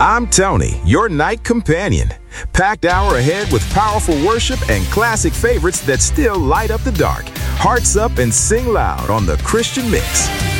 I'm Tony, your night companion. Packed hour ahead with powerful worship and classic favorites that still light up the dark. Hearts up and sing loud on the Christian Mix.